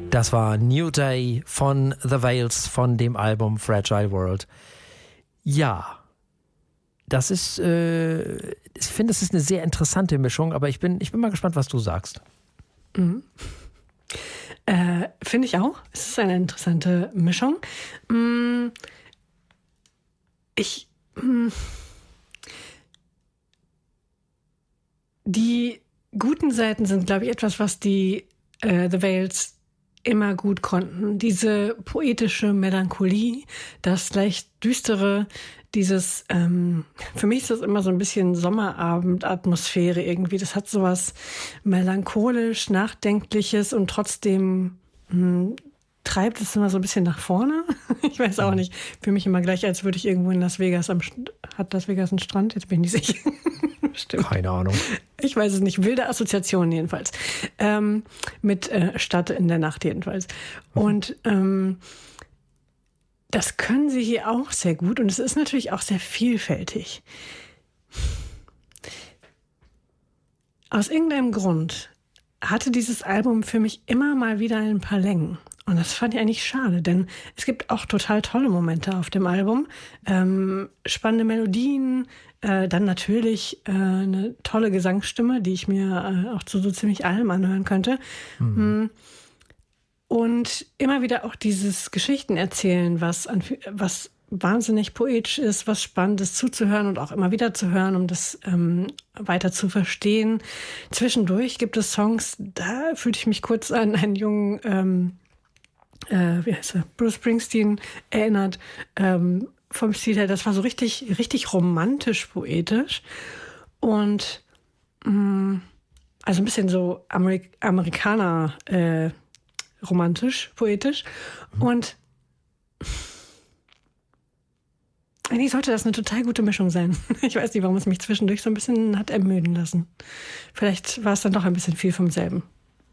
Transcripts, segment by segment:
Das war New Day von The Veils von dem Album Fragile World. Ja, das ist, ich finde, es ist eine sehr interessante Mischung, aber ich bin mal gespannt, was du sagst. Mhm. Finde ich auch. Es ist eine interessante Mischung. Die guten Seiten sind, glaube ich, etwas, was die The Veils immer gut konnten. Diese poetische Melancholie, das leicht düstere, dieses, für mich ist das immer so ein bisschen Sommerabend-Atmosphäre irgendwie. Das hat sowas melancholisch, nachdenkliches und trotzdem treibt es immer so ein bisschen nach vorne. Ich weiß auch nicht. Für mich immer gleich, als würde ich irgendwo in Las Vegas hat Las Vegas einen Strand? Jetzt bin ich nicht sicher. Stimmt. Keine Ahnung. Ich weiß es nicht. Wilde Assoziationen jedenfalls. Mit Stadt in der Nacht jedenfalls. Und das können sie hier auch sehr gut. Und es ist natürlich auch sehr vielfältig. Aus irgendeinem Grund hatte dieses Album für mich immer mal wieder ein paar Längen. Und das fand ich eigentlich schade, denn es gibt auch total tolle Momente auf dem Album. Spannende Melodien, dann natürlich eine tolle Gesangsstimme, die ich mir auch zu so ziemlich allem anhören könnte. Mhm. Und immer wieder auch dieses Geschichtenerzählen, was wahnsinnig poetisch ist, was spannend ist zuzuhören und auch immer wieder zu hören, um das weiter zu verstehen. Zwischendurch gibt es Songs, da fühlte ich mich kurz an einen jungen wie heißt er? Bruce Springsteen erinnert, vom Stil her. Das war so richtig, richtig romantisch poetisch und also ein bisschen so Amerikaner romantisch poetisch und eigentlich sollte das eine total gute Mischung sein. Ich weiß nicht, warum es mich zwischendurch so ein bisschen hat ermüden lassen. Vielleicht war es dann doch ein bisschen viel vom selben.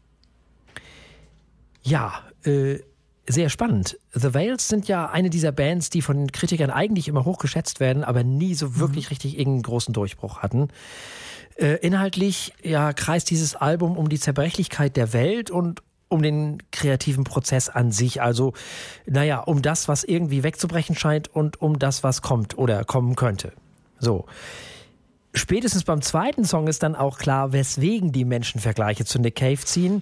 Ja, sehr spannend. The Veils sind ja eine dieser Bands, die von Kritikern eigentlich immer hoch geschätzt werden, aber nie so wirklich richtig irgendeinen großen Durchbruch hatten. Inhaltlich ja, kreist dieses Album um die Zerbrechlichkeit der Welt und um den kreativen Prozess an sich. Also, naja, um das, was irgendwie wegzubrechen scheint und um das, was kommt oder kommen könnte. So. Spätestens beim zweiten Song ist dann auch klar, weswegen die Menschen Vergleiche zu Nick Cave ziehen.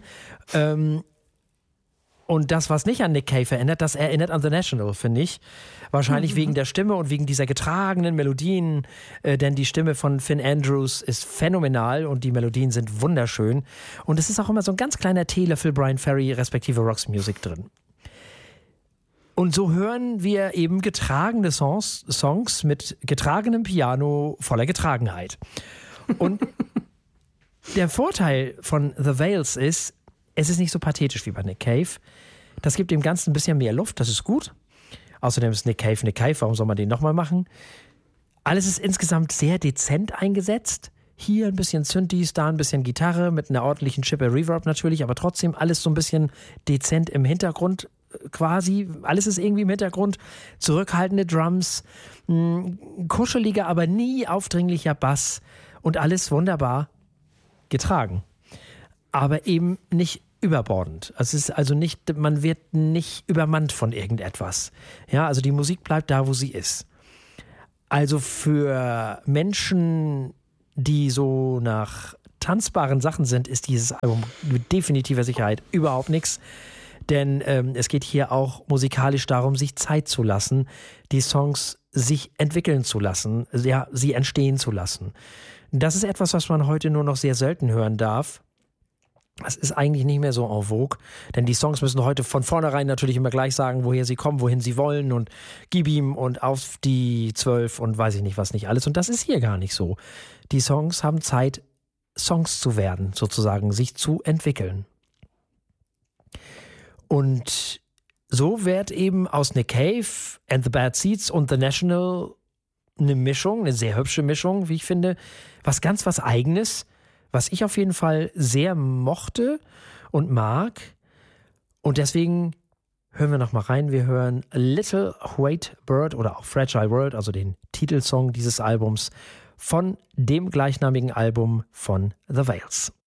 Und das, was nicht an Nick Cave erinnert, das erinnert an The National, finde ich. Wahrscheinlich wegen der Stimme und wegen dieser getragenen Melodien, denn die Stimme von Finn Andrews ist phänomenal und die Melodien sind wunderschön. Und es ist auch immer so ein ganz kleiner Teelöffel Brian Ferry respektive Roxy Music drin. Und so hören wir eben getragene Songs mit getragenem Piano voller Getragenheit. Und der Vorteil von The Veils ist, es ist nicht so pathetisch wie bei Nick Cave. Das gibt dem Ganzen ein bisschen mehr Luft, das ist gut. Außerdem ist Nick Cave, warum soll man den nochmal machen? Alles ist insgesamt sehr dezent eingesetzt. Hier ein bisschen Synthes, da ein bisschen Gitarre mit einer ordentlichen Schippe Reverb natürlich, aber trotzdem alles so ein bisschen dezent im Hintergrund quasi. Alles ist irgendwie im Hintergrund. Zurückhaltende Drums, kuscheliger, aber nie aufdringlicher Bass und alles wunderbar getragen. Aber eben nicht überbordend. Es ist also nicht, man wird nicht übermannt von irgendetwas. Ja, also die Musik bleibt da, wo sie ist. Also für Menschen, die so nach tanzbaren Sachen sind, ist dieses Album mit definitiver Sicherheit überhaupt nichts. Denn es geht hier auch musikalisch darum, sich Zeit zu lassen, die Songs sich entwickeln zu lassen, ja, sie entstehen zu lassen. Das ist etwas, was man heute nur noch sehr selten hören darf. Das ist eigentlich nicht mehr so en vogue, denn die Songs müssen heute von vornherein natürlich immer gleich sagen, woher sie kommen, wohin sie wollen und gib ihm und auf die 12 und weiß ich nicht was nicht alles. Und das ist hier gar nicht so. Die Songs haben Zeit, Songs zu werden, sozusagen, sich zu entwickeln. Und so wird eben aus Nick Cave and the Bad Seeds und The National eine Mischung, eine sehr hübsche Mischung, wie ich finde, was Eigenes, was ich auf jeden Fall sehr mochte und mag. Und deswegen hören wir noch mal rein. Wir hören Little White Bird oder auch Fragile World, also den Titelsong dieses Albums von dem gleichnamigen Album von The Veils.